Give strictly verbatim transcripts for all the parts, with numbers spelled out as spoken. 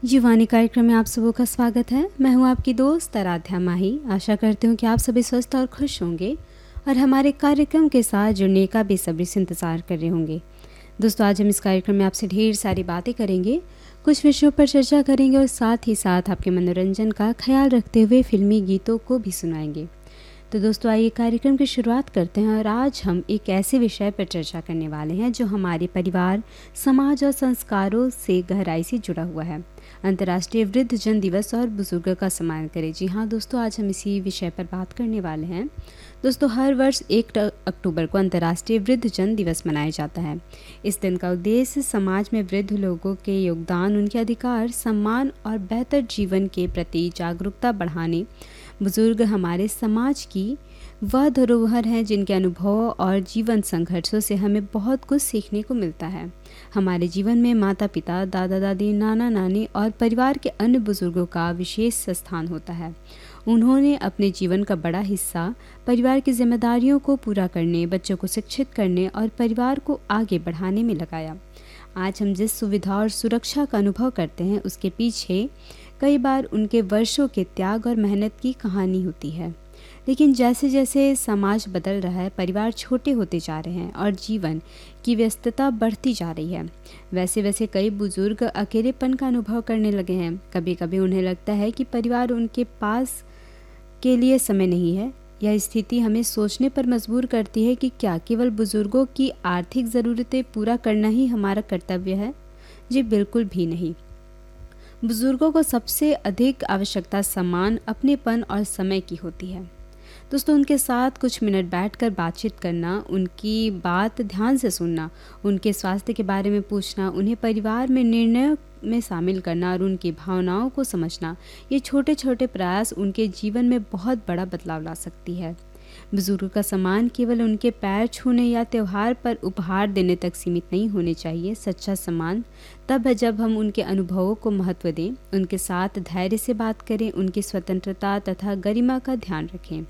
जीवानी कार्यक्रम में आप सबों का स्वागत है। मैं हूं आपकी दोस्त आराध्या माही। आशा करती हूं कि आप सभी स्वस्थ और खुश होंगे और हमारे कार्यक्रम के साथ जुड़ने का बेसब्री से इंतज़ार कर रहे होंगे। दोस्तों, आज हम इस कार्यक्रम में आपसे ढेर सारी बातें करेंगे, कुछ विषयों पर चर्चा करेंगे और साथ ही साथ आपके मनोरंजन का ख्याल रखते हुए फिल्मी गीतों को भी सुनाएंगे। तो दोस्तों, आइए कार्यक्रम की शुरुआत करते हैं और आज हम एक ऐसे विषय पर चर्चा करने वाले हैं जो हमारे परिवार, समाज और संस्कारों से गहराई से जुड़ा हुआ है। अंतर्राष्ट्रीय वृद्धजन दिवस और बुजुर्गों का सम्मान करें। जी हाँ दोस्तों, आज हम इसी विषय पर बात करने वाले हैं। दोस्तों, हर वर्ष एक अक्टूबर को अंतर्राष्ट्रीय वृद्धजन दिवस मनाया जाता है। इस दिन का उद्देश्य समाज में वृद्ध लोगों के योगदान, उनके अधिकार, सम्मान और बेहतर जीवन के प्रति जागरूकता बढ़ाने। बुजुर्ग हमारे समाज की वह धरोहर हैं जिनके अनुभव और जीवन संघर्षों से हमें बहुत कुछ सीखने को मिलता है। हमारे जीवन में माता पिता, दादा दादी, नाना नानी और परिवार के अन्य बुजुर्गों का विशेष स्थान होता है। उन्होंने अपने जीवन का बड़ा हिस्सा परिवार की जिम्मेदारियों को पूरा करने, बच्चों को शिक्षित करने और परिवार को आगे बढ़ाने में लगाया। आज हम जिस सुविधा और सुरक्षा का अनुभव करते हैं, उसके पीछे कई बार उनके वर्षों के त्याग और मेहनत की कहानी होती है। लेकिन जैसे जैसे समाज बदल रहा है, परिवार छोटे होते जा रहे हैं और जीवन की व्यस्तता बढ़ती जा रही है, वैसे वैसे कई बुजुर्ग अकेलेपन का अनुभव करने लगे हैं। कभी कभी उन्हें लगता है कि परिवार उनके पास के लिए समय नहीं है। यह स्थिति हमें सोचने पर मजबूर करती है कि क्या केवल बुजुर्गों की आर्थिक ज़रूरतें पूरा करना ही हमारा कर्तव्य है? जी बिल्कुल भी नहीं। बुजुर्गों को सबसे अधिक आवश्यकता सम्मान, अपनेपन और समय की होती है। दोस्तों, उनके साथ कुछ मिनट बैठकर बातचीत करना, उनकी बात ध्यान से सुनना, उनके स्वास्थ्य के बारे में पूछना, उन्हें परिवार में निर्णयों में शामिल करना और उनकी भावनाओं को समझना, ये छोटे छोटे प्रयास उनके जीवन में बहुत बड़ा बदलाव ला सकती है। बुजुर्गों का सम्मान केवल उनके पैर छूने या त्यौहार पर उपहार देने तक सीमित नहीं होने चाहिए। सच्चा सम्मान तब है जब हम उनके अनुभवों को महत्व दें, उनके साथ धैर्य से बात करें, उनकी स्वतंत्रता तथा गरिमा का ध्यान रखें।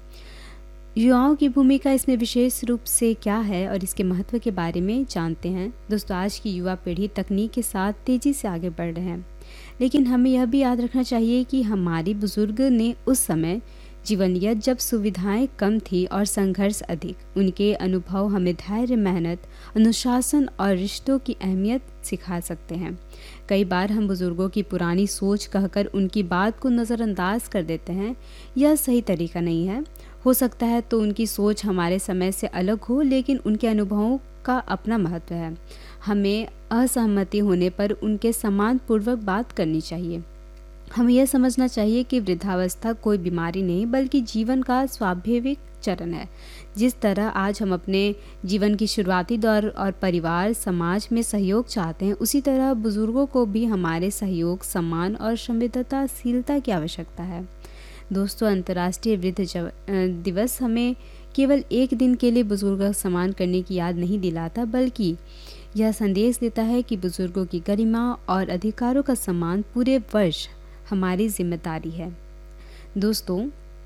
युवाओं की भूमिका इसमें विशेष रूप से क्या है और इसके महत्व के बारे में जानते हैं। दोस्तों, आज की युवा पीढ़ी तकनीक के साथ तेज़ी से आगे बढ़ रहे हैं, लेकिन हमें यह भी याद रखना चाहिए कि हमारे बुजुर्ग ने उस समय जीवन लिया जब सुविधाएं कम थी और संघर्ष अधिक। उनके अनुभव हमें धैर्य, मेहनत, अनुशासन और रिश्तों की अहमियत सिखा सकते हैं। कई बार हम बुजुर्गों की पुरानी सोच कहकर उनकी बात को नज़रअंदाज कर देते हैं। यह सही तरीका नहीं है। हो सकता है तो उनकी सोच हमारे समय से अलग हो, लेकिन उनके अनुभवों का अपना महत्व है। हमें असहमति होने पर उनके सम्मानपूर्वक बात करनी चाहिए। हमें यह समझना चाहिए कि वृद्धावस्था कोई बीमारी नहीं बल्कि जीवन का स्वाभाविक चरण है। जिस तरह आज हम अपने जीवन की शुरुआती दौर और परिवार, समाज में सहयोग चाहते हैं, उसी तरह बुजुर्गों को भी हमारे सहयोग, सम्मान और संवेदनशीलता की आवश्यकता है। दोस्तों, अंतर्राष्ट्रीय वृद्ध दिवस हमें केवल एक दिन के लिए बुजुर्गों का सम्मान करने की याद नहीं दिलाता, बल्कि यह संदेश देता है कि बुजुर्गों की गरिमा और अधिकारों का सम्मान पूरे वर्ष हमारी जिम्मेदारी है। दोस्तों,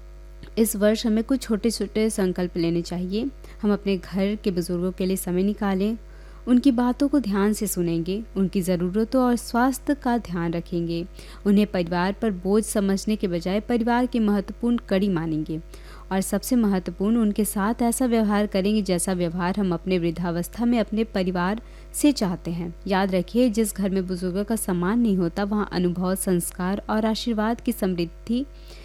इस वर्ष हमें कुछ छोटे छोटे संकल्प लेने चाहिए। हम अपने घर के बुजुर्गों के लिए समय निकालें, उनकी बातों को ध्यान से सुनेंगे, उनकी ज़रूरतों और स्वास्थ्य का ध्यान रखेंगे। उन्हें परिवार पर बोझ समझने के बजाय परिवार की महत्वपूर्ण कड़ी मानेंगे और सबसे महत्वपूर्ण, उनके साथ ऐसा व्यवहार करेंगे जैसा व्यवहार हम अपने वृद्धावस्था में अपने परिवार से चाहते हैं। याद रखिए, जिस घर में बुजुर्गों का सम्मान नहीं होता, वहाँ अनुभव, संस्कार और आशीर्वाद की समृद्धि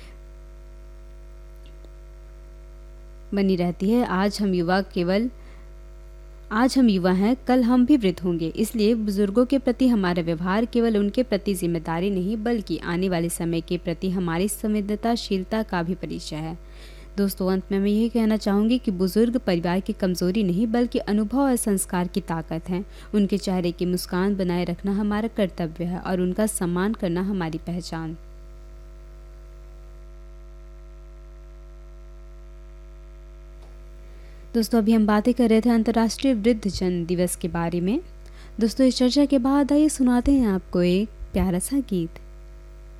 बनी रहती है। आज हम युवा केवल आज हम युवा हैं, कल हम भी वृद्ध होंगे। इसलिए बुजुर्गों के प्रति हमारा व्यवहार केवल उनके प्रति जिम्मेदारी नहीं, बल्कि आने वाले समय के प्रति हमारी संवेदनशीलता का भी परिचय है। दोस्तों, अंत में मैं यही कहना चाहूँगी कि बुजुर्ग परिवार की कमजोरी नहीं बल्कि अनुभव और संस्कार की ताकत हैं। उनके चेहरे की मुस्कान बनाए रखना हमारा कर्तव्य है और उनका सम्मान करना हमारी पहचान। दोस्तों, अभी हम बातें कर रहे थे अंतर्राष्ट्रीय वृद्धजन दिवस के बारे में। दोस्तों, इस चर्चा के बाद आइए सुनाते हैं आपको एक प्यारा सा गीत।